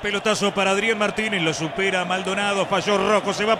Pelotazo para Adrián Martínez, lo supera Maldonado, falló Rojo, se va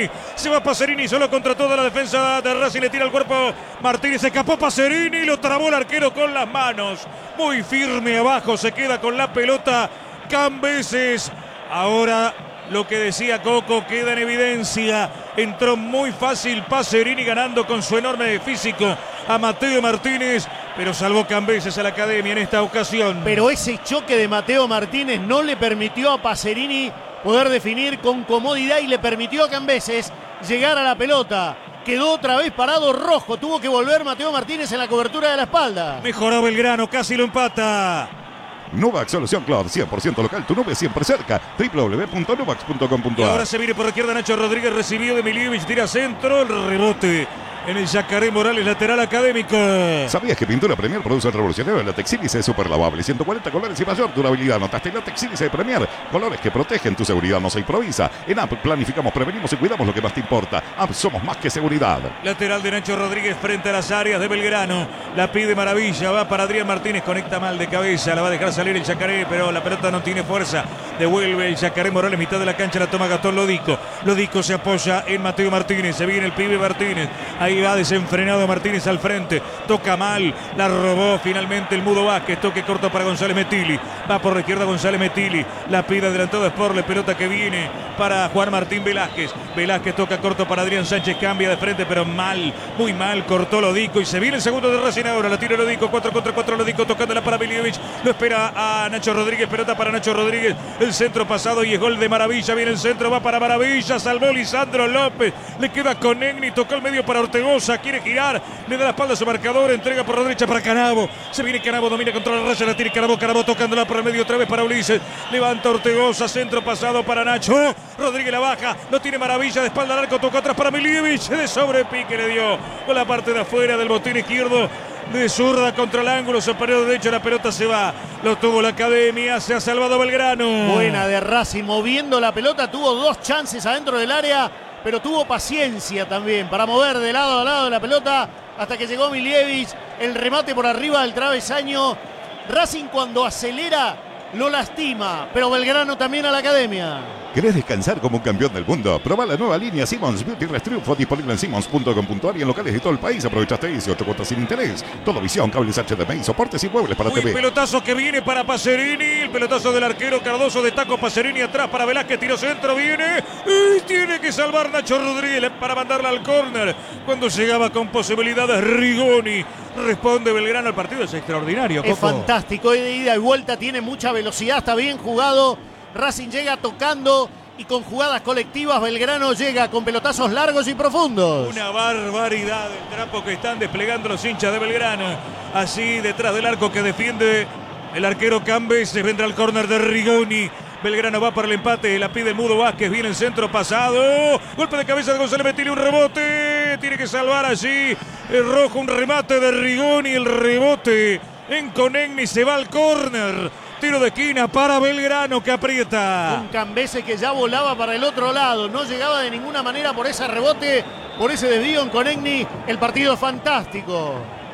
Pacerini solo contra toda la defensa de Racing, le tira el cuerpo Martínez, se escapó Pacerini, lo trabó el arquero con las manos, muy firme abajo, se queda con la pelota Cambeses. Ahora lo que decía Coco queda en evidencia, entró muy fácil Pacerini ganando con su enorme físico a Mateo Martínez, pero salvó Cambeses a la academia en esta ocasión. Pero ese choque de Mateo Martínez no le permitió a Pacerini poder definir con comodidad y le permitió a Cambeses llegar a la pelota. Quedó otra vez parado Rojo, tuvo que volver Mateo Martínez en la cobertura de la espalda. Mejoró Belgrano, casi lo empata. Nuvax Solución Cloud, 100% local, tu nube siempre cerca. www.nuvax.com.ar. Y ahora se viene por la izquierda Nacho Rodríguez, recibido de Milivich, tira centro, el rebote en el Yacaré Morales, lateral académico. ¿Sabías que Pintura Premier produce el revolucionario látex sílice super lavable? 140 colores y mayor durabilidad. ¿Notaste? Látex sílice de Premier. Colores que protegen tu seguridad, no se improvisa. En App planificamos, prevenimos y cuidamos lo que más te importa. App, somos más que seguridad. Lateral de Nacho Rodríguez frente a las áreas de Belgrano. La pide Maravilla, va para Adrián Martínez, conecta mal de cabeza, la va a dejar salir el Yacaré, pero la pelota no tiene fuerza. Devuelve el Yacaré Morales, mitad de la cancha, la toma Gastón Lodico. Lodico se apoya en Mateo Martínez, se viene el pibe Martínez. Ahí va desenfrenado Martínez al frente, toca mal, la robó finalmente el Mudo Vázquez, toque corto para González Metilli, va por la izquierda González Metilli, la pide adelantado Sporle, pelota que viene para Juan Martín Velázquez, Velázquez toca corto para Adrián Sánchez, cambia de frente pero mal, muy mal, cortó Lodico y se viene el segundo de Racing ahora, la tira Lodico, 4 contra 4 Lodico tocándola para Milivich, lo espera a Nacho Rodríguez, pelota para Nacho Rodríguez, el centro pasado y es gol de Maravilla, viene el centro, va para Maravilla, salvó Lisandro López, le queda con Egni, tocó el medio para Ortegoza, quiere girar, le da la espalda a su marcador, entrega por la derecha para Canavo, se viene Canavo, domina contra la raya, la tira Canavo tocándola por el medio otra vez para Ulises, levanta Ortegoza, centro pasado para Nacho, Rodríguez la baja, lo tiene Maravilla, de espalda al arco, tocó atrás para Milivich, de sobrepique le dio con la parte de afuera del botín izquierdo, de zurda contra el ángulo superior derecho, la pelota se va, lo tuvo la academia, se ha salvado Belgrano. Buena de Racing, moviendo la pelota, tuvo dos chances adentro del área, pero tuvo paciencia también para mover de lado a lado la pelota hasta que llegó Milievich, el remate por arriba del travesaño. Racing cuando acelera lo lastima, pero Belgrano también a la academia. ¿Querés descansar como un campeón del mundo? Probá la nueva línea Simmons Beauty Rest Triunfo, disponible en simmons.com.ar y en locales de todo el país. Aprovechaste 18 cuotas sin interés. Todo visión, cables HDMI, soportes y muebles para TV. Pelotazo que viene para Pacerini, el pelotazo del arquero Cardoso de taco, Pacerini atrás para Velázquez, tiro centro, viene y tiene que salvar Nacho Rodríguez para mandarla al córner. Cuando llegaba con posibilidades Rigoni, responde Belgrano, el partido es extraordinario. Es Coco. fantástico, de ida y vuelta, tiene mucha velocidad, está bien jugado. Racing llega tocando y con jugadas colectivas. Belgrano llega con pelotazos largos y profundos. Una barbaridad el trapo que están desplegando los hinchas de Belgrano. Así detrás del arco que defiende el arquero Cambeses, vendrá el córner de Rigoni. Belgrano va para el empate, la pide el Mudo Vázquez, viene el centro pasado, golpe de cabeza de González Metilli, un rebote, tiene que salvar allí el Rojo, un remate de Rigoni, el rebote en Conegni, se va al córner. Tiro de esquina para Belgrano que aprieta. Un Cambeses que ya volaba para el otro lado. No llegaba de ninguna manera por ese rebote, por ese desvío en Conegni. El partido fantástico.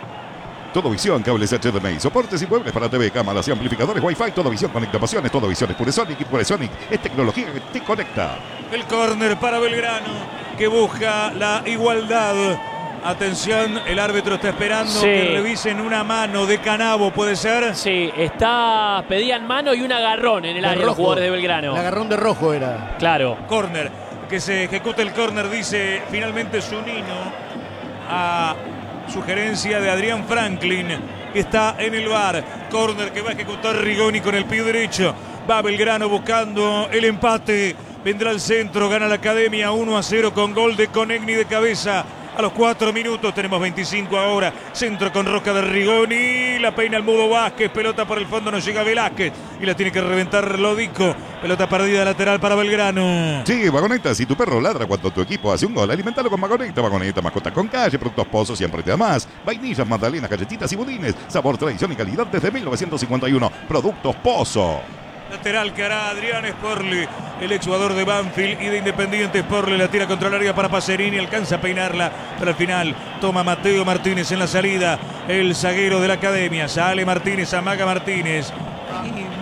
Todo visión, cables HDMI, soportes y muebles para TV, cámaras y amplificadores Wi-Fi. Todo visión conecta pasiones. Todo visión es Puresonic y Puresonic es tecnología que te conecta. El córner para Belgrano que busca la igualdad. Atención, el árbitro está esperando que revisen una mano de Canavo, ¿puede ser? Sí, pedían mano y un agarrón en el área los jugadores de Belgrano. El agarrón de Rojo era. Claro. Córner, que se ejecute el córner, dice finalmente Zunino, a sugerencia de Adrián Franklin, que está en el VAR. Córner que va a ejecutar Rigoni con el pie derecho. Va Belgrano buscando el empate. Vendrá al centro, gana la academia 1-0 con gol de Conegni de cabeza. A los 4 minutos, tenemos 25 ahora. Centro con Roca de Rigoni. La peina el Mudo Vázquez. Pelota por el fondo, no llega Velázquez. Y la tiene que reventar Lodico. Pelota perdida lateral para Belgrano. Sí, Vagoneta, si tu perro ladra cuando tu equipo hace un gol, alimentalo con Vagoneta. Vagoneta, mascota con calle, productos Pozos, siempre te da más. Vainillas, magdalenas, galletitas y budines. Sabor, tradición y calidad desde 1951. Productos Pozo. Lateral que hará Adrián Sporle, el exjugador de Banfield y de Independiente. Sporle la tira contra el área para Pacerini, alcanza a peinarla, pero al final toma Mateo Martínez en la salida, el zaguero de la academia. Sale Martínez, amaga Martínez.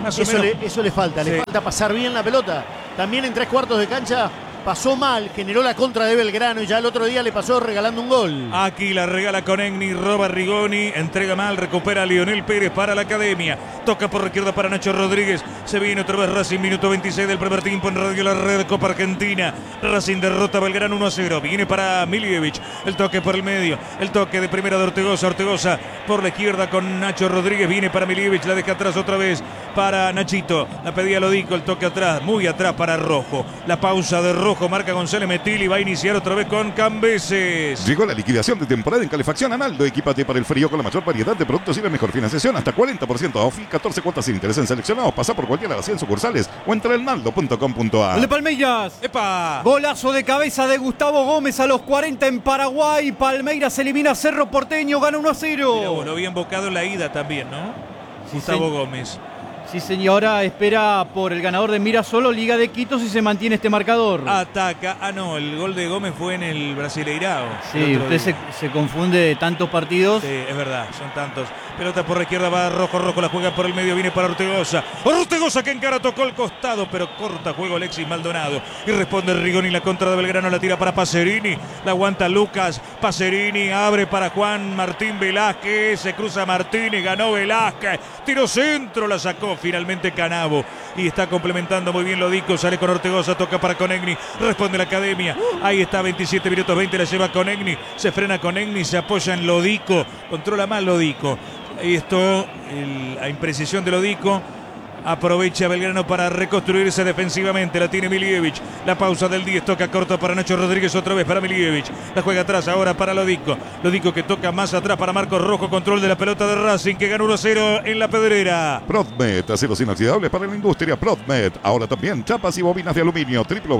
Más o Eso menos. le falta, Sí. le falta pasar bien la pelota. También en 3/4 de cancha pasó mal, generó la contra de Belgrano y ya el otro día le pasó regalando un gol. Aquí la regala Conegni, roba Rigoni, entrega mal, recupera a Lionel Pérez para la Academia. Toca por la izquierda para Nacho Rodríguez. Se viene otra vez Racing, minuto 26 del primer tiempo en Radio La Red Copa Argentina. Racing derrota a Belgrano 1-0. Viene para Milievich. El toque por el medio. El toque de primera de Ortegoza. Ortegoza por la izquierda con Nacho Rodríguez. Viene para Milievich. La deja atrás otra vez para Nachito. La pedía Lodico. El toque atrás. Muy atrás para Rojo. La pausa de Rojo. Marca González Metilli. Va a iniciar otra vez con Cambeses. Llegó la liquidación de temporada en calefacción Analdo. Equípate para el frío con la mayor variedad de productos y la mejor financiación. Hasta 40% off y 14 cuotas sin interés en seleccionados. Pasa por cualquiera de las 100 sucursales o entra en naldo.com.ar. El de Palmeiras. ¡Epa! Golazo de cabeza de Gustavo Gómez a los 40 en Paraguay. Palmeiras elimina a Cerro Porteño, gana 1-0. Mirá vos, lo había invocado en la ida también, ¿no? Sí, Gustavo sí. Gómez. Sí, señora, espera por el ganador de Mirasolo, Liga de Quito, si se mantiene este marcador. Ataca. Ah, no, el gol de Gómez fue en el Brasileirao. Sí, el otro usted día. se confunde de tantos partidos. Sí, es verdad, son tantos. Pelota por la izquierda, va Rojo, Rojo la juega por el medio, viene para Ortegoza. Ortegoza que encara, tocó el costado, pero corta juego Alexis Maldonado. Y responde Rigoni, la contra de Belgrano, la tira para Pacerini. La aguanta Lucas, Pacerini abre para Juan Martín Velázquez. Se cruza Martínez, ganó Velázquez. Tiro centro, la sacó finalmente Canavo. Y está complementando muy bien Lodico, sale con Ortegoza, toca para Conegni. Responde la Academia. Ahí está, 27 minutos 20, la lleva Conegni. Se frena Conegni, se apoya en Lodico. Controla mal Lodico. Ahí está la imprecisión de Lodico. Aprovecha Belgrano para reconstruirse defensivamente. La tiene Milievich. La pausa del 10. Toca corto para Nacho Rodríguez. Otra vez para Milievich. La juega atrás ahora para Lodico. Lodico que toca más atrás para Marcos Rojo. Control de la pelota de Racing que gana 1-0 en la Pedrera. Prodmet, aceros inoxidables para la industria. Prodmet, ahora también chapas y bobinas de aluminio.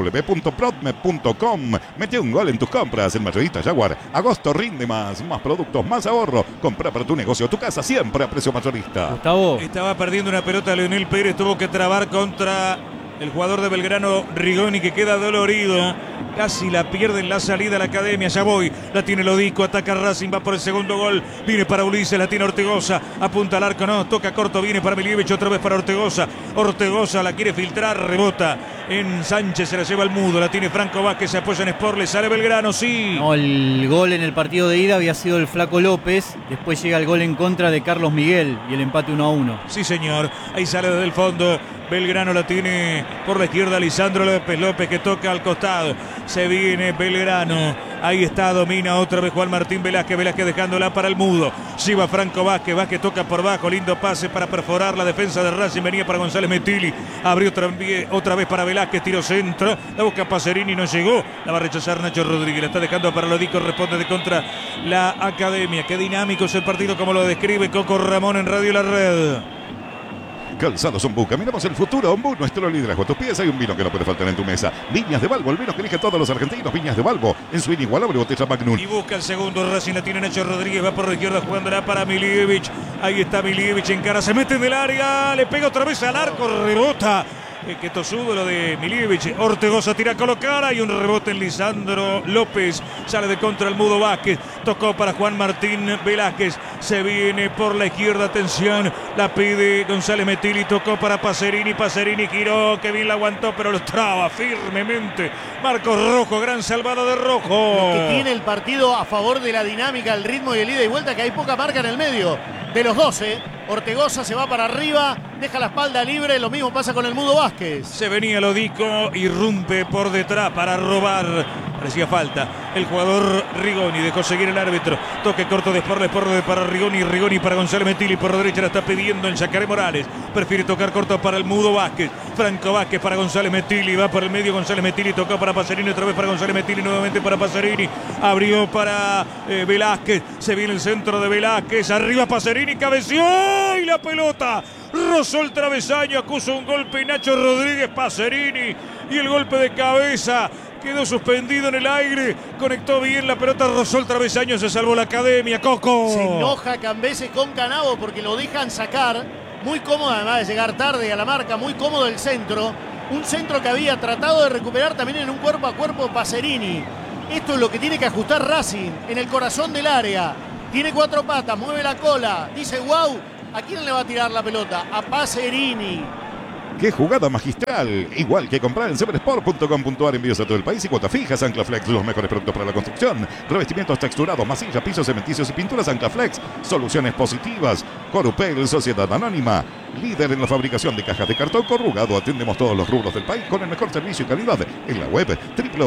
www.prodmet.com. Mete un gol en tus compras. El mayorista Jaguar. Agosto rinde más. Más productos, más ahorro. Compra para tu negocio, tu casa, siempre a precio mayorista. Gustavo. Estaba perdiendo una pelota Leonel Pérez. Tuvo que trabar contra el jugador de Belgrano, Rigoni, que queda dolorido. Casi la pierde en la salida a la Academia. Ya voy. La tiene Lodico. Ataca Racing. Va por el segundo gol. Viene para Ulises. La tiene Ortegoza. Apunta al arco. No. Toca corto. Viene para Milievich. Otra vez para Ortegoza. Ortegoza la quiere filtrar. Rebota en Sánchez. Se la lleva al mudo. La tiene Franco Vázquez. Se apoya en Sport. Le sale Belgrano. Sí. No, el gol en el partido de ida había sido el Flaco López. Después llega el gol en contra de Carlos Miguel y el empate 1-1. Sí, señor. Ahí sale desde el fondo. Belgrano la tiene por la izquierda Lisandro López. López que toca al costado. Se viene Belgrano. Ahí está, domina otra vez Juan Martín Velázquez. Velázquez dejándola para el mudo. Lleva Franco Vázquez. Vázquez toca por bajo. Lindo pase para perforar la defensa de Racing. Venía para González Metilli. Abrió otra vez para Velázquez. Tiro centro. La busca Pacerini. No llegó. La va a rechazar Nacho Rodríguez. La está dejando para Lodico. Responde de contra la Academia. Qué dinámico es el partido como lo describe Coco Ramón en Radio La Red. Calzados Ombú, caminamos el futuro. Ombú, nuestro liderazgo a tus pies. Hay un vino que no puede faltar en tu mesa. Viñas de Balbo, el vino que eligen todos los argentinos. Viñas de Balbo, en su inigualable botella Magnum. Y busca el segundo. Racing la tiene Nacho Rodríguez. Va por la izquierda jugándola para Milievich. Ahí está Milievich en cara. Se mete en el área. Le pega otra vez al arco. Rebota. Que tosudo lo de Milievich. Ortegoza tira a colocar. Hay un rebote en Lisandro López. Sale de contra el mudo Vázquez. Tocó para Juan Martín Velázquez. Se viene por la izquierda. Atención. La pide González Metilli. Tocó para Pacerini. Pacerini giró. Que bien la aguantó, pero lo traba firmemente. Marcos Rojo. Gran salvada de Rojo. Lo que tiene el partido a favor de la dinámica, el ritmo y el ida y vuelta, que hay poca marca en el medio de los 12. Ortegoza se va para arriba, deja la espalda libre, lo mismo pasa con el mudo Vázquez. Se venía Lodico, irrumpe por detrás para robar. Parecía falta. El jugador Rigoni dejó seguir el árbitro. Toque corto de Sport para Rigoni. Rigoni para González Metilli. Por la derecha la está pidiendo el Yacaré Morales. Prefiere tocar corto para el mudo Vázquez. Franco Vázquez para González Metilli. Va por el medio González Metilli. Tocó para Pacerini. Otra vez para González Metilli. Nuevamente para Pacerini. Abrió para Velázquez. Se viene el centro de Velázquez. Arriba Pacerini. Cabeció. Y la pelota rozó el travesaño. Acusa un golpe Nacho Rodríguez. Pacerini. Y el golpe de cabeza. Quedó suspendido en el aire, conectó bien la pelota, rozó el travesaño, se salvó la Academia. Coco. Se enoja Cambeses con Canavo porque lo dejan sacar. Muy cómodo, además de llegar tarde a la marca, muy cómodo el centro. Un centro que había tratado de recuperar también en un cuerpo a cuerpo Pacerini. Esto es lo que tiene que ajustar Racing en el corazón del área. Tiene 4 patas, mueve la cola, dice wow. ¿A quién le va a tirar la pelota? A Pacerini. ¡Qué jugada magistral! Igual que comprar en seversport.com.ar, envíos a todo el país y cuotas fijas. Anclaflex, los mejores productos para la construcción. Revestimientos texturados, masilla, pisos, cementicios y pinturas. Anclaflex, soluciones positivas. Corupel, Sociedad Anónima, líder en la fabricación de cajas de cartón corrugado. Atendemos todos los rubros del país con el mejor servicio y calidad. En la web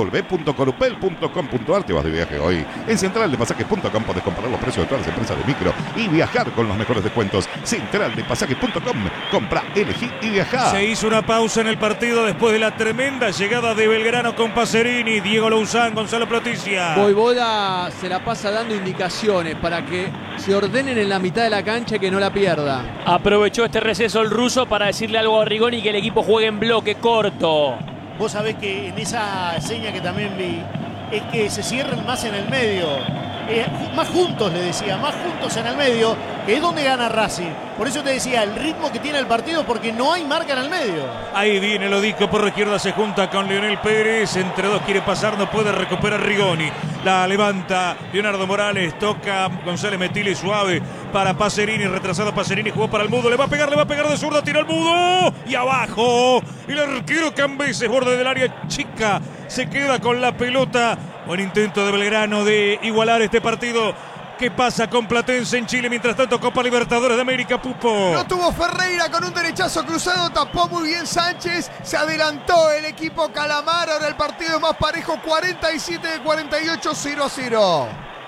www.corupel.com.ar. Te vas de viaje hoy. En centraldepasajes.com podés comparar los precios de todas las empresas de micro y viajar con los mejores descuentos. Centraldepasajes.com. Compra, elegí y viajar. Se hizo una pausa en el partido después de la tremenda llegada de Belgrano con Pacerini, Diego Louzán, Gonzalo Proticia. Voivoda se la pasa dando indicaciones para que se ordenen en la mitad de la cancha y que no la pierda. Aprovechó este receso el ruso para decirle algo a Rigoni, que el equipo juegue en bloque corto. Vos sabés que en esa seña que también vi, es que se cierren más en el medio. Más juntos, le decía, más juntos en el medio, que es donde gana Racing. Por eso te decía, el ritmo que tiene el partido, porque no hay marca en el medio. Ahí viene Lodico por la izquierda, se junta con Leonel Pérez. Entre dos quiere pasar, no puede recuperar Rigoni. La levanta Leonardo Morales, toca González Metili suave para Pacerini, retrasado Pacerini, jugó para el Mudo, le va a pegar de zurda, tira al Mudo y abajo. El arquero Cambeses, borde del área chica, se queda con la pelota. Buen intento de Belgrano de igualar este partido. ¿Qué pasa con Platense en Chile? Mientras tanto, Copa Libertadores de América, Pupo. No tuvo Ferreira con un derechazo cruzado, tapó muy bien Sánchez, se adelantó el equipo Calamar, ahora el partido es más parejo, 47 de 48, 0-0.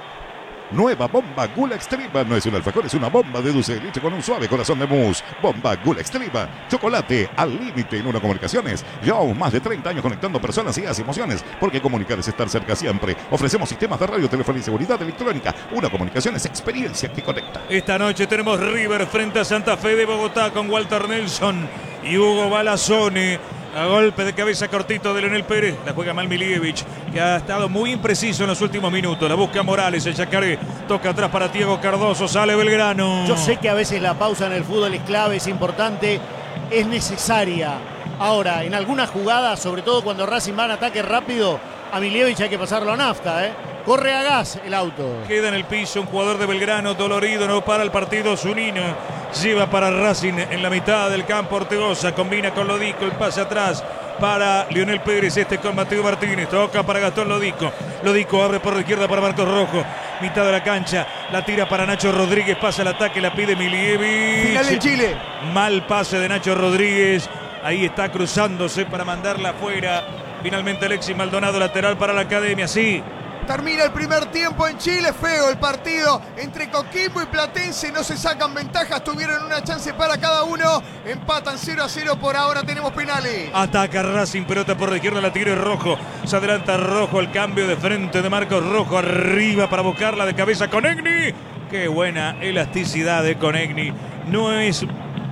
Nueva bomba Gula Extrema. No es un alfajor, es una bomba de dulce de leche con un suave corazón de mousse. Bomba Gula Extrema. Chocolate al límite en Uno Comunicaciones. Llevamos más de 30 años conectando personas, ideas y emociones. Porque comunicar es estar cerca siempre. Ofrecemos sistemas de radio, teléfono y seguridad electrónica. Uno Comunicaciones, experiencia que conecta. Esta noche tenemos River frente a Santa Fe de Bogotá con Walter Nelson y Hugo Balazone. A golpe de cabeza cortito de Leonel Pérez. La juega mal Milievich, que ha estado muy impreciso en los últimos minutos. La busca Morales, el Yacaré. Toca atrás para Diego Cardoso. Sale Belgrano. Yo sé que a veces la pausa en el fútbol es clave, es importante, es necesaria. Ahora, en algunas jugadas, sobre todo cuando Racing va en ataque rápido, a Milievich hay que pasarlo a nafta, ¿eh? Corre a gas el auto. Queda en el piso un jugador de Belgrano, dolorido, no para el partido. Zunino lleva para Racing en la mitad del campo. Ortegoza combina con Lodico, el pase atrás para Leonel Pérez, con Mateo Martínez. Toca para Gastón Lodico. Lodico abre por la izquierda para Marcos Rojo. Mitad de la cancha, la tira para Nacho Rodríguez. Pasa el ataque, la pide Milievich. Final en Chile. Mal pase de Nacho Rodríguez. Ahí está cruzándose para mandarla afuera. Finalmente Alexis Maldonado, lateral para la Academia. Sí. Termina el primer tiempo en Chile, feo el partido entre Coquimbo y Platense, no se sacan ventajas, tuvieron una chance para cada uno, empatan 0-0, por ahora tenemos penales. Ataca Racing, pelota por la izquierda, la tira Rojo, se adelanta Rojo, el cambio de frente de Marcos Rojo, arriba para buscarla de cabeza Conegni. Qué buena elasticidad de Conegni, no es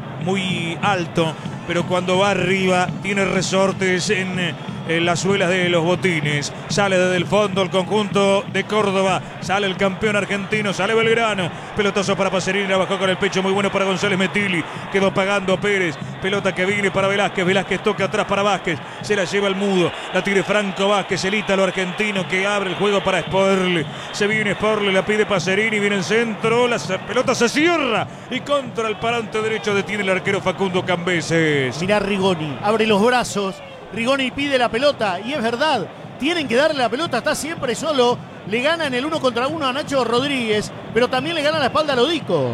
muy alto, pero cuando va arriba tiene resortes en las suelas de los botines. Sale desde el fondo el conjunto de Córdoba. Sale el campeón argentino. Sale Belgrano. Pelotazo para Pacerini. La bajó con el pecho. Muy bueno para González Metili. Quedó pagando Pérez. Pelota que viene para Velázquez. Velázquez toca atrás para Vázquez. Se la lleva el Mudo. La tire Franco Vázquez. El ítalo argentino que abre el juego para Sporle. Se viene Sporle. La pide Pacerini. Viene en centro. La pelota se cierra. Y contra el parante derecho detiene el arquero Facundo Cambeses. Mirá Rigoni. Abre los brazos. Rigoni pide la pelota y es verdad, tienen que darle la pelota, está siempre solo, le gana en el 1 contra 1 a Nacho Rodríguez, pero también le gana la espalda a Lodico.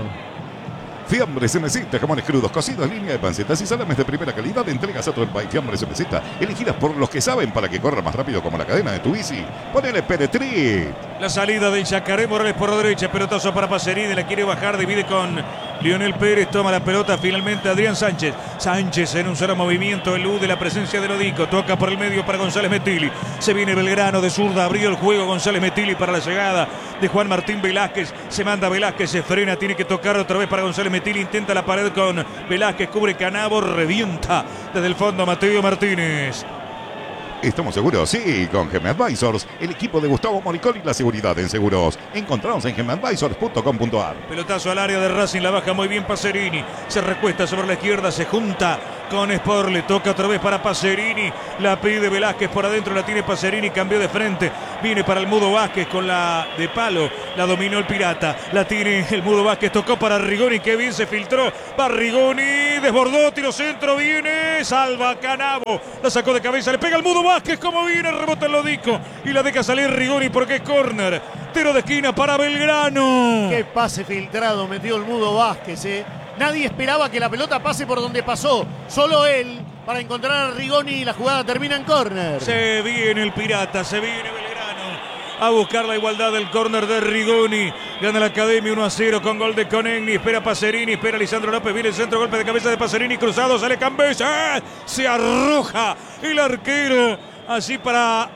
Fiambres MZ, jamones crudos, cocidos, línea de pancetas y salames de primera calidad. Entregas a todo el país. Fiambres MZ, elegidas por los que saben para que corra más rápido como la cadena de tu bici. Ponele Peretri. La salida del Yacaré, Morales por la derecha, pelotazo para Pacerini, la quiere bajar, divide con Leonel Pérez, toma la pelota finalmente Adrián Sánchez. Sánchez en un solo movimiento, elude la presencia de Lodico, toca por el medio para González Metili. Se viene Belgrano de zurda, abrió el juego González Metili para la llegada de Juan Martín Velázquez. Se manda Velázquez, se frena, tiene que tocar otra vez para González Metili, intenta la pared con Velázquez, cubre Canabo, revienta desde el fondo Mateo Martínez. ¿Estamos seguros? Sí, con GM Advisors, el equipo de Gustavo Moricón y la seguridad en seguros. Encontramos en gmadvisors.com.ar. Pelotazo al área de Racing, la baja muy bien Pacerini. Se recuesta sobre la izquierda, se junta con Sporle, toca otra vez para Pacerini. La pide Velázquez por adentro, la tiene Pacerini, cambió de frente. Viene para el Mudo Vázquez con la de palo. La dominó el Pirata. La tiene el Mudo Vázquez, tocó para Rigoni, que bien se filtró. Va Rigoni, desbordó, tiro centro, viene, salva Canavo. La sacó de cabeza, le pega el Mudo Vázquez, como viene, rebota el Lodico. Y la deja salir Rigoni porque es córner. Tiro de esquina para Belgrano. Qué pase filtrado metió el Mudo Vázquez, Nadie esperaba que la pelota pase por donde pasó. Solo él para encontrar a Rigoni y la jugada termina en córner. Se viene el Pirata, se viene Belgrano a buscar la igualdad del córner de Rigoni. Gana la Academia 1-0 con gol de Conegni. Espera Pacerini, espera Lisandro López. Viene el centro, golpe de cabeza de Pacerini. Cruzado, sale Cambesa. Se arroja el arquero. Así para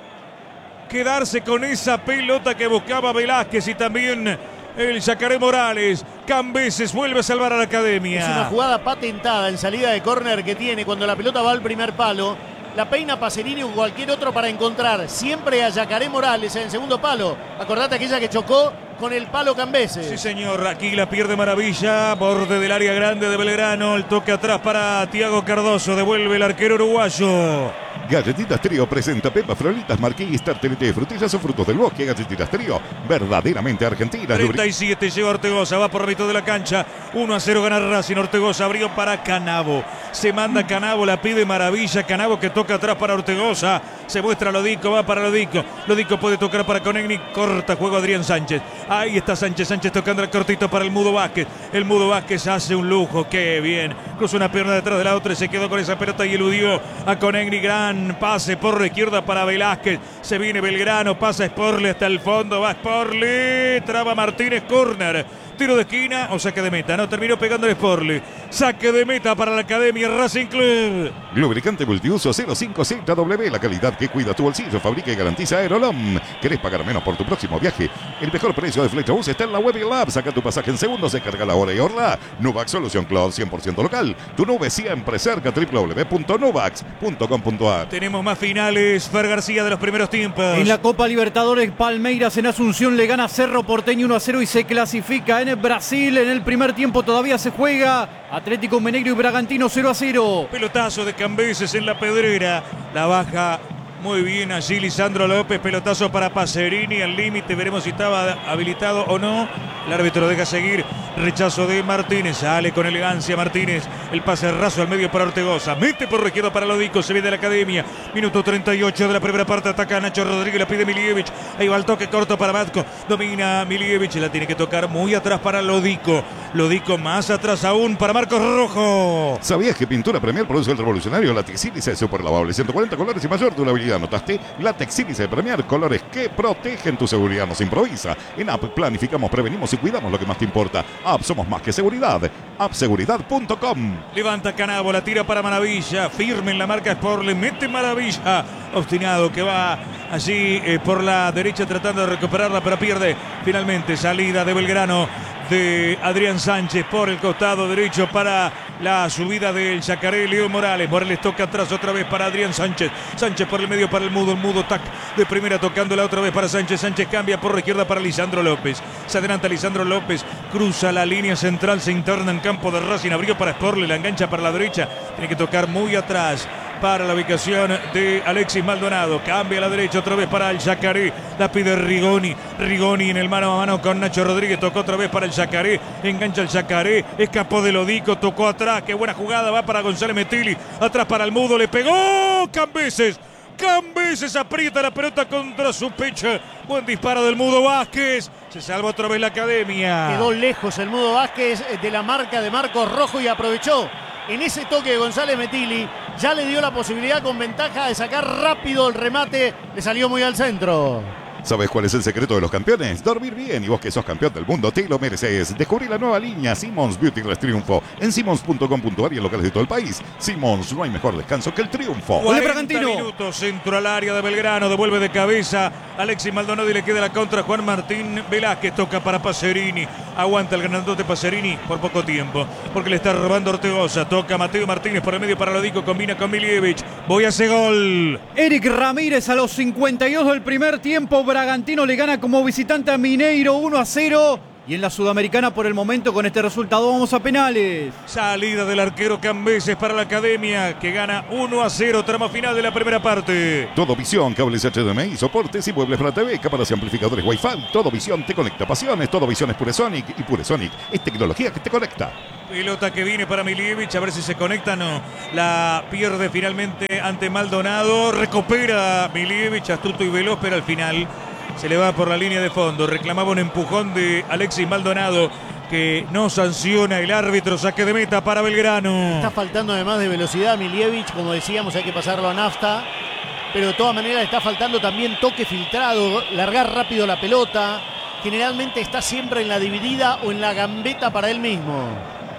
quedarse con esa pelota que buscaba Velázquez y también el Yacaré Morales. Cambeses vuelve a salvar a la Academia. Es una jugada patentada en salida de córner que tiene cuando la pelota va al primer palo. La peina Pacerini o cualquier otro para encontrar siempre a Yacaré Morales en el segundo palo. Acordate aquella que chocó con el palo Cambeses. Sí, señor. Aquí la pierde Maravilla. Borde del área grande de Belgrano. El toque atrás para Tiago Cardoso. Devuelve el arquero uruguayo. Galletitas Trío presenta pepas, frolitas, marquillas, tartelete de frutillas o frutos del bosque. Galletitas Trío, verdaderamente argentinas. 37 lleva Ortegoza, va por la mitad de la cancha. 1-0 gana Racing. Ortegoza abrió para Canavo. Se manda Canavo, la pide Maravilla. Canavo que toca atrás para Ortegoza. Se muestra Lodico, va para Lodico. Lodico puede tocar para Conegni. Corta juego Adrián Sánchez. Ahí está Sánchez. Sánchez tocando el cortito para el Mudo Vázquez. El Mudo Vázquez hace un lujo. Qué bien. Cruzó una pierna detrás de la otra y se quedó con esa pelota y eludió a Conegni. Gran pase por la izquierda para Velázquez. Se viene Belgrano. Pasa Sporle hasta el fondo. Va Sporle. Traba Martínez. Córner. Tiro de esquina o saque de meta. No, terminó pegando el Sporle. Saque de meta para la Academia Racing Club. Lubricante multiuso 05ZW. La calidad que cuida tu bolsillo. Fabrica y garantiza Aerolom. ¿Querés pagar menos por tu próximo viaje? El mejor precio de Flexbus está en la web y el app. Saca tu pasaje en segundos. Se carga la hora y ahorra. Nuvax Solución Cloud 100% local. Tu nube siempre cerca. www.nuvax.com.ar. Tenemos más finales. Fer García de los primeros tiempos. En la Copa Libertadores, Palmeiras en Asunción le gana a Cerro Porteño 1-0 y se clasifica. En Brasil, en el primer tiempo todavía se juega. Atlético Mineiro y Bragantino 0-0. Pelotazo de Cambeses en la Pedrera. La baja muy bien allí Lisandro López. Pelotazo para Pacerini al límite. Veremos si estaba habilitado o no. El árbitro lo deja seguir. Rechazo de Martínez. Sale con elegancia Martínez. El pase raso al medio para Ortegoza. Mete por la izquierda para Lodico. Se viene de la Academia. Minuto 38 de la primera parte. Ataca Nacho Rodríguez. La pide Milievich. Ahí va el toque corto para Matko. Domina Milievich. La tiene que tocar muy atrás para Lodico. Lodico más atrás aún para Marcos Rojo. ¿Sabías que Pintura Premier produce el revolucionario látex sílice super lavable? 140 colores y mayor durabilidad. ¿Notaste? Látex sílice Premier. Colores que protegen tu seguridad. No se improvisa. En App planificamos, prevenimos y cuidamos lo que más te importa. App, somos más que seguridad. Appseguridad.com. Levanta Canavo, la tira para Maravilla. Firme en la marca Sport, le mete Maravilla. Obstinado que va allí por la derecha tratando de recuperarla, pero pierde. Finalmente salida de Belgrano de Adrián Sánchez por el costado derecho para la subida del Yacaré Leo Morales. Morales toca atrás otra vez para Adrián Sánchez. Sánchez por el medio para el Mudo tac de primera tocándola otra vez para Sánchez. Sánchez cambia por la izquierda para Lisandro López. Se adelanta Lisandro López, cruza la línea central, se interna en campo de Racing, abrió para Sporle, la engancha para la derecha. Tiene que tocar muy atrás para la ubicación de Alexis Maldonado. Cambia a la derecha otra vez para el Yacaré. La pide Rigoni. Rigoni en el mano a mano con Nacho Rodríguez. Tocó otra vez para el Yacaré. Engancha el Yacaré. Escapó de Lodico. Tocó atrás. Qué buena jugada. Va para González Metilli. Atrás para el Mudo. Le pegó Cambeses. Cambeses aprieta la pelota contra su pecho. Buen disparo del Mudo Vázquez. Se salva otra vez la Academia. Quedó lejos el Mudo Vázquez de la marca de Marcos Rojo y aprovechó. En ese toque de González Metilli ya le dio la posibilidad con ventaja de sacar rápido el remate. Le salió muy al centro. ¿Sabes cuál es el secreto de los campeones? Dormir bien, y vos que sos campeón del mundo te lo mereces. Descubrí la nueva línea Simons Beauty Rest Triunfo en simons.com.ar y en locales de todo el país. Simons, no hay mejor descanso que el triunfo. 40 minutos, centro al área de Belgrano, devuelve de cabeza Alexis Maldonado y le queda la contra Juan Martín Velázquez, toca para Pacerini, aguanta el grandote Pacerini por poco tiempo, porque le está robando Ortegoza, toca Mateo Martínez por el medio para Lodico, combina con Milievich, voy a ese gol. Eric Ramírez a los 52 del primer tiempo, Bragantino le gana como visitante a Mineiro 1-0. Y en la Sudamericana por el momento con este resultado vamos a penales. Salida del arquero Cambeses para la Academia que gana 1-0, tramo final de la primera parte. Todo Visión, cables HDMI, soportes y muebles para TV, cámaras y amplificadores Wi-Fi. Todo Visión te conecta pasiones, Todo Visión es Puresonic y Puresonic es tecnología que te conecta. Pelota que viene para Milievich, a ver si se conecta, no. La pierde finalmente ante Maldonado, recupera Milievich, astuto y veloz, pero al final se le va por la línea de fondo. Reclamaba un empujón de Alexis Maldonado que no sanciona el árbitro. Saque de meta para Belgrano. Está faltando además de velocidad a Milievich, como decíamos, hay que pasarlo a nafta. Pero de todas maneras está faltando también toque filtrado, largar rápido la pelota. Generalmente está siempre en la dividida o en la gambeta para él mismo.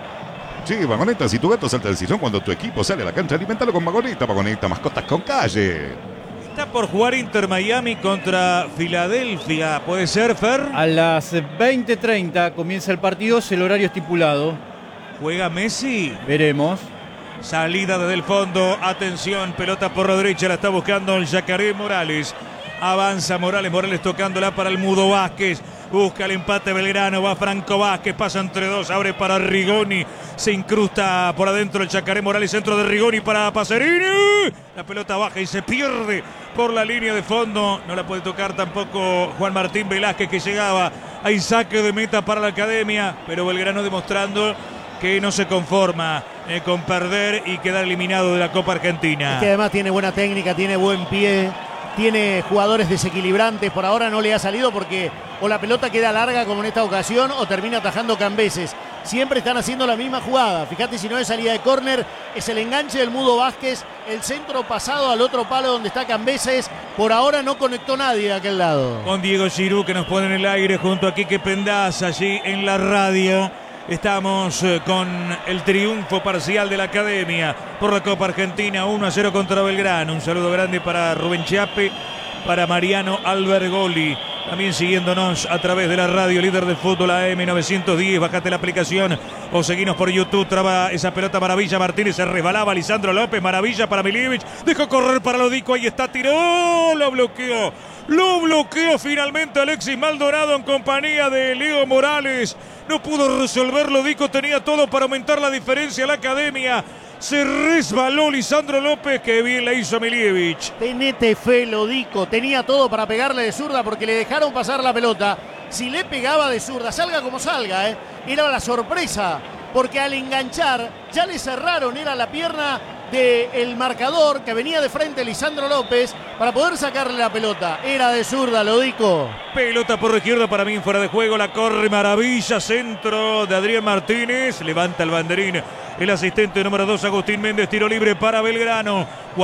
Sí, Vagoneta, si tu gato salta del sillón cuando tu equipo sale a la cancha, alimentalo con Vagoneta. Vagoneta, mascotas con calle. Está por jugar Inter Miami contra Filadelfia. ¿Puede ser, Fer? A las 20:30 comienza el partido, es el horario estipulado. ¿Juega Messi? Veremos. Salida desde el fondo. Atención, pelota por la derecha. La está buscando el Yacaré Morales. Avanza Morales. Morales tocándola para el Mudo Vázquez. Busca el empate Belgrano, va Franco Vázquez, pasa entre dos, abre para Rigoni, se incrusta por adentro el Yacaré Morales, centro de Rigoni para Pacerini, la pelota baja y se pierde por la línea de fondo, no la puede tocar tampoco Juan Martín Velázquez que llegaba, hay saque de meta para la Academia, pero Belgrano demostrando que no se conforma con perder y quedar eliminado de la Copa Argentina. Es que además tiene buena técnica, tiene buen pie, tiene jugadores desequilibrantes, por ahora no le ha salido porque o la pelota queda larga como en esta ocasión o termina atajando Cambeses. Siempre están haciendo la misma jugada. Fíjate si no es salida de córner, es el enganche del Mudo Vázquez, el centro pasado al otro palo donde está Cambeses. Por ahora no conectó nadie de aquel lado. Con Diego Giroud que nos pone en el aire junto a Quique Pendaz allí en la radio. Estamos con el triunfo parcial de la Academia por la Copa Argentina 1-0 contra Belgrano. Un saludo grande para Rubén Chiappe, para Mariano Albergoli. También siguiéndonos a través de la radio líder del fútbol AM910. Bájate la aplicación o seguinos por YouTube. Traba esa pelota Maravilla Martínez. Se resbalaba Lisandro López. Maravilla para Milievich. Dejó correr para Lodico. Ahí está. Tiró. Lo bloqueó. Lo bloqueó finalmente Alexis Maldonado en compañía de Leo Morales. No pudo resolver Lodico. Tenía todo para aumentar la diferencia a la Academia. Se resbaló Lisandro López, que bien la hizo Milievich. Tenete fe, Lodico. Tenía todo para pegarle de zurda porque le dejaron pasar la pelota. Si le pegaba de zurda, salga como salga, era la sorpresa. Porque al enganchar, ya le cerraron, era la pierna del marcador que venía de frente Lisandro López para poder sacarle la pelota. Era de zurda, Lodico. Pelota por la izquierda para mí, fuera de juego, la corre Maravilla, centro de Adrián Martínez, levanta el banderín el asistente número 2 Agustín Méndez, tiro libre para Belgrano,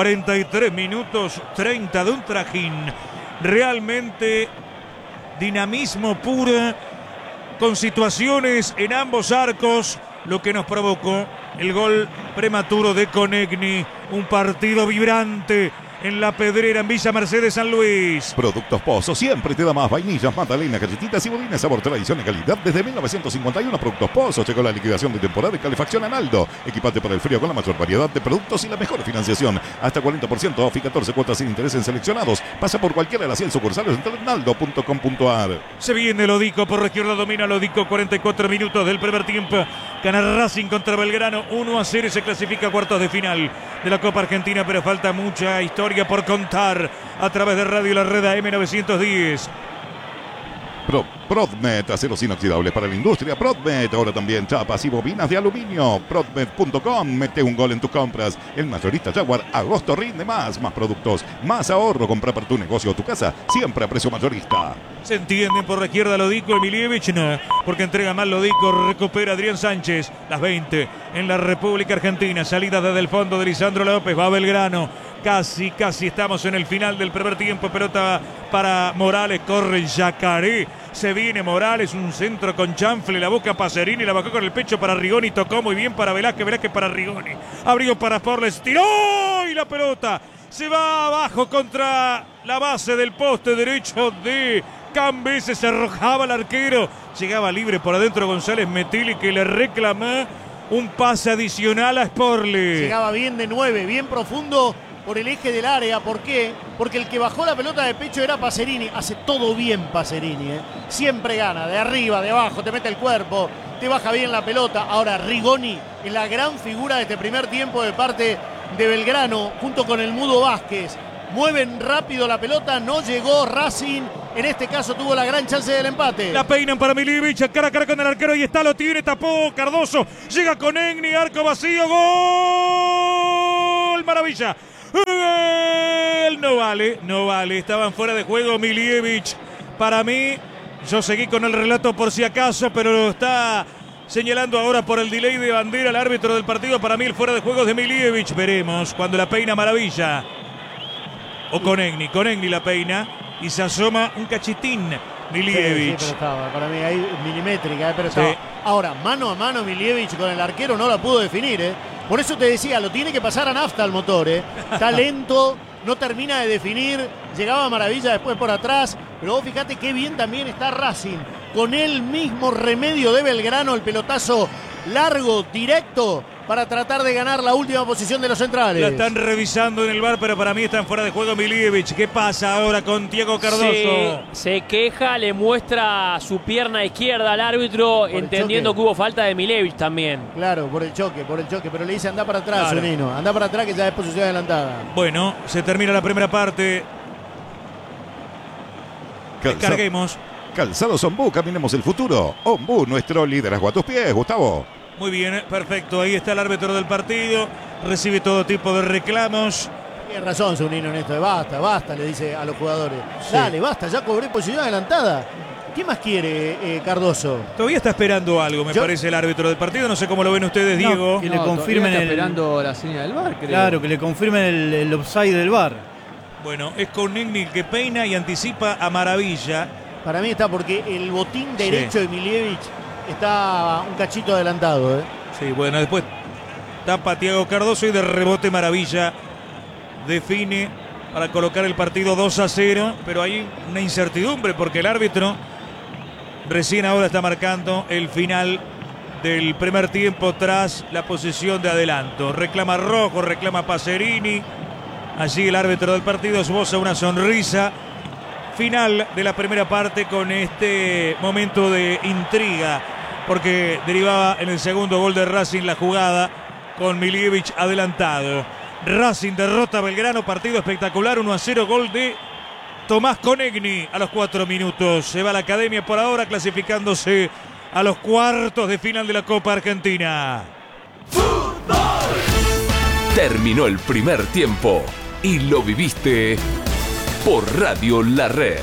43 minutos 30 de un trajín, realmente dinamismo puro, con situaciones en ambos arcos, lo que nos provocó el gol prematuro de Conegni, un partido vibrante en La Pedrera, en Villa Mercedes, San Luis. Productos Pozo siempre te da más. Vainillas, magdalenas, galletitas y budines, sabor, tradición y calidad. Desde 1951, Productos Pozo. Llegó la liquidación de temporada de calefacción Analdo. Equipate para el frío con la mayor variedad de productos y la mejor financiación. Hasta 40% off y 14 cuotas sin interés en seleccionados. Pasa por cualquiera de las 100 sucursales en analdo.com.ar. Se viene Lodico, por la izquierda domina Lodico, 44 minutos del primer tiempo. Gana Racing contra Belgrano, 1-0 y se clasifica a cuartos de final de la Copa Argentina, pero falta mucha historia por contar a través de Radio La Red AM910. Prodmet, aceros inoxidables para la industria. Prodmet, ahora también chapas y bobinas de aluminio. Prodmet.com, mete un gol en tus compras. El mayorista Jaguar, agosto rinde más. Más productos, más ahorro. Compra para tu negocio o tu casa, siempre a precio mayorista. Se entienden por la izquierda Lodico, Milievich no, porque entrega mal Lodico, recupera Adrián Sánchez, las 20 en la República Argentina, salida desde el fondo de Lisandro López, va Belgrano, Casi estamos en el final del primer tiempo. Pelota para Morales, corre el Yacaré. Se viene Morales, un centro con chanfle, la boca Pacerini, la bajó con el pecho para Rigoni, tocó muy bien para Velázquez, Velázquez para Rigoni. Abrió para Forles, tiró y la pelota se va abajo contra la base del poste derecho de Cambeses. Se arrojaba el arquero, llegaba libre por adentro González Metelli, que le reclamó un pase adicional a Sporle. Llegaba bien de 9, bien profundo por el eje del área. ¿Por qué? Porque el que bajó la pelota de pecho era Pacerini. Hace todo bien Pacerini, ¿eh? Siempre gana, de arriba, de abajo, te mete el cuerpo, te baja bien la pelota. Ahora Rigoni es la gran figura de este primer tiempo de parte de Belgrano, junto con el Mudo Vázquez. Mueven rápido la pelota, no llegó Racing. En este caso tuvo la gran chance del empate. La peinan para Milivic, cara a cara con el arquero. Y está, lo tiene, tapó Cardoso. Llega con Egni, arco vacío. ¡Gol! Maravilla. ¡Gol! No vale. Estaban fuera de juego Milivic. Para mí, yo seguí con el relato por si acaso, pero lo está señalando ahora por el delay de bandera el árbitro del partido. Para mí el fuera de juego es de Milivic. Veremos cuando la peina Maravilla. O con Egni la peina y se asoma un cachitín Milivic. Sí, pero estaba, para mí ahí milimétrica, pero estaba. Sí. Ahora, mano a mano Milivic con el arquero no la pudo definir, ¿eh? Por eso te decía, lo tiene que pasar a nafta el motor, ¿eh? Está lento, no termina de definir, llegaba Maravilla después por atrás, pero vos fíjate qué bien también está Racing, con el mismo remedio de Belgrano, el pelotazo largo, directo, para tratar de ganar la última posición de los centrales. La están revisando en el VAR, pero para mí están fuera de juego Milivic. ¿Qué pasa ahora con Diego Cardoso? Se queja, le muestra su pierna izquierda al árbitro, entendiendo que hubo falta de Milivic también. Claro, por el choque, pero le dice anda para atrás, claro. Zunino, anda para atrás que ya es posición adelantada. Bueno, se termina la primera parte. Carguemos. Calzados Ombú, caminemos el futuro. Ombú, nuestro liderazgo a tus pies, Gustavo. Muy bien, perfecto. Ahí está el árbitro del partido. Recibe todo tipo de reclamos. Tiene razón Zunino en esto. Basta, le dice a los jugadores. Sí. Dale, basta, ya cobré posición adelantada. ¿Qué más quiere Cardoso? Todavía está esperando algo, me parece, el árbitro del partido. No sé cómo lo ven ustedes, Diego. Que le confirmen está esperando la señal del VAR, creo. Claro, que le confirmen el offside del VAR. Bueno, es con Egni que peina y anticipa a Maravilla. Para mí está porque el botín derecho de Milivic está un cachito adelantado, ¿eh? Sí, bueno, después tapa Thiago Cardoso y de rebote Maravilla define para colocar el partido 2-0, pero hay una incertidumbre porque el árbitro recién ahora está marcando el final del primer tiempo tras la posición de adelanto. Reclama rojo, reclama Pacerini. Allí el árbitro del partido esboza una sonrisa. Final de la primera parte con este momento de intriga, porque derivaba en el segundo gol de Racing la jugada con Milivic adelantado. Racing derrota a Belgrano, partido espectacular, 1-0, gol de Tomás Conegni a los 4 minutos. Se va a la academia por ahora, clasificándose a los cuartos de final de la Copa Argentina. ¡Fútbol! Terminó el primer tiempo y lo viviste por Radio La Red.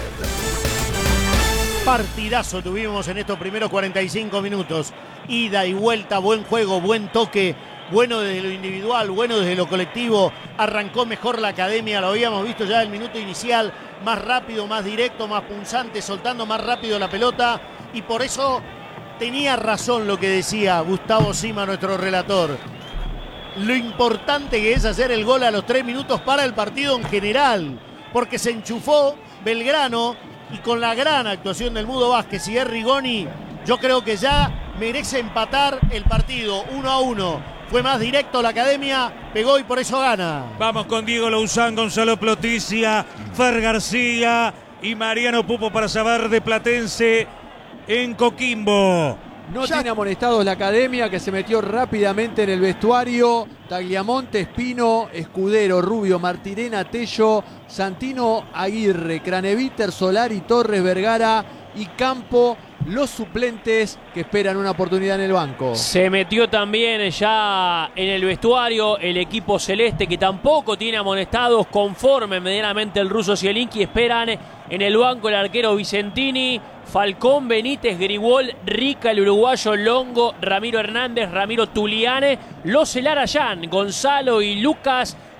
Partidazo tuvimos en estos primeros 45 minutos. Ida y vuelta, buen juego, buen toque. Bueno desde lo individual, bueno desde lo colectivo. Arrancó mejor la academia, lo habíamos visto ya en el minuto inicial. Más rápido, más directo, más punzante, soltando más rápido la pelota. Y por eso tenía razón lo que decía Gustavo Sima, nuestro relator. Lo importante que es hacer el gol a los 3 minutos para el partido en general. Porque se enchufó Belgrano y con la gran actuación del Mudo Vázquez y Rigoni, yo creo que ya merece empatar el partido 1-1. Fue más directo la academia, pegó y por eso gana. Vamos con Diego Louzán, Gonzalo Ploticia, Fer García y Mariano Pupo para saber de Platense en Coquimbo. No tiene amonestados la academia, que se metió rápidamente en el vestuario. Tagliamonte, Espino, Escudero, Rubio, Martirena, Tello, Santino, Aguirre, Craneviter, Solari, Torres, Vergara y Campo, los suplentes que esperan una oportunidad en el banco. Se metió también ya en el vestuario el equipo celeste, que tampoco tiene amonestados, conforme medianamente el ruso Zielinski. Esperan en el banco el arquero Vicentini, Falcón, Benítez, Grigol, Rica, el uruguayo, Longo, Ramiro Hernández, Ramiro Tuliane, los Elarayán, Gonzalo y Lucas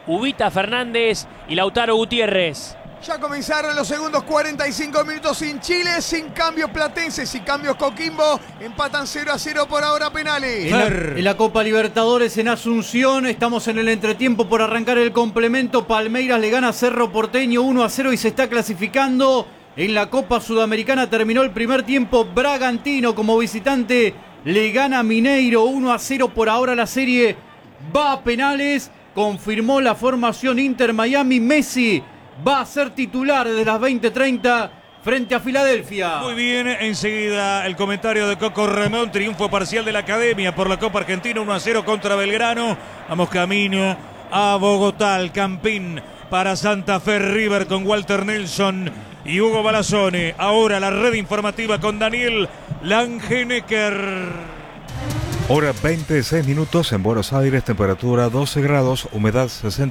Ubita Fernández y Lautaro Gutiérrez. Ya comenzaron los segundos 45 minutos sin Chile, sin cambio Platense, sin cambios Coquimbo. Empatan 0-0 por ahora penales. En la Copa Libertadores en Asunción, estamos en el entretiempo por arrancar el complemento. Palmeiras le gana a Cerro Porteño 1-0 y se está clasificando. En la Copa Sudamericana terminó el primer tiempo. Bragantino como visitante le gana a Mineiro 1-0. Por ahora la serie va a penales. Confirmó la formación Inter Miami. Messi va a ser titular desde las 20:30 frente a Filadelfia. Muy bien, enseguida el comentario de Coco Ramón. Triunfo parcial de la Academia por la Copa Argentina 1-0 contra Belgrano. Vamos camino a Bogotá, al Campín para Santa Fe. River con Walter Nelson y Hugo Balazzone. Ahora la red informativa con Daniel Langenecker. Hora 26 minutos en Buenos Aires, temperatura 12 grados, humedad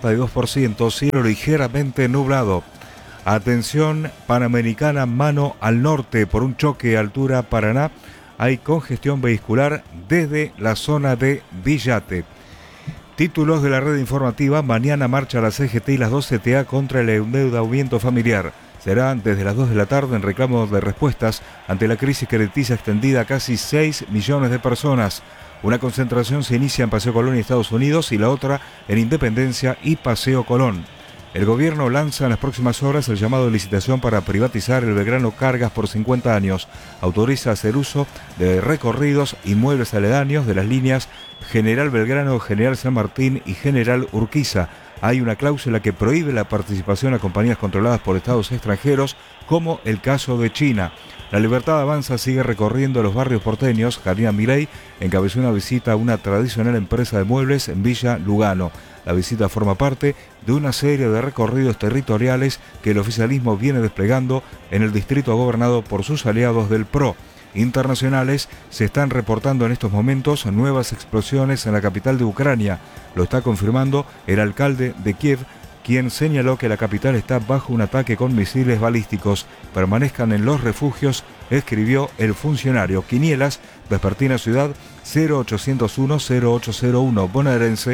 62%, cielo ligeramente nublado. Atención, Panamericana mano al norte por un choque altura Paraná. Hay congestión vehicular desde la zona de Villate. Títulos de la red informativa: mañana marcha la CGT y las 2 CTA contra el endeudamiento familiar. Será desde las 2 de la tarde en reclamo de respuestas ante la crisis crediticia extendida a casi 6 millones de personas. Una concentración se inicia en Paseo Colón y Estados Unidos y la otra en Independencia y Paseo Colón. El gobierno lanza en las próximas horas el llamado de licitación para privatizar el Belgrano Cargas por 50 años. Autoriza hacer uso de recorridos inmuebles aledaños de las líneas General Belgrano, General San Martín y General Urquiza. Hay una cláusula que prohíbe la participación a compañías controladas por estados extranjeros, como el caso de China. La Libertad Avanza sigue recorriendo los barrios porteños. Karina Milei encabezó una visita a una tradicional empresa de muebles en Villa Lugano. La visita forma parte de una serie de recorridos territoriales que el oficialismo viene desplegando en el distrito gobernado por sus aliados del PRO. Internacionales se están reportando en estos momentos nuevas explosiones en la capital de Ucrania. Lo está confirmando el alcalde de Kiev, quien señaló que la capital está bajo un ataque con misiles balísticos. Permanezcan en los refugios, escribió el funcionario. Quinielas, Vespertina Ciudad 0801-0801, bonaerense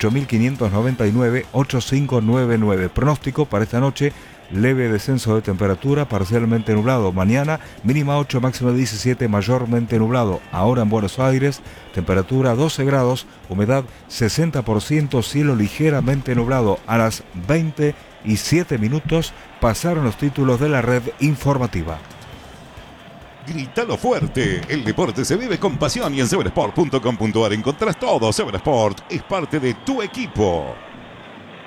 8599-8599. Pronóstico para esta noche: leve descenso de temperatura, parcialmente nublado. Mañana mínima 8, máxima 17, mayormente nublado. Ahora en Buenos Aires, temperatura 12 grados, humedad 60%, cielo ligeramente nublado. A las 27 minutos pasaron los títulos de la red informativa. Grítalo fuerte, el deporte se vive con pasión y en seversport.com.ar encontrás todo. Seversport es parte de tu equipo.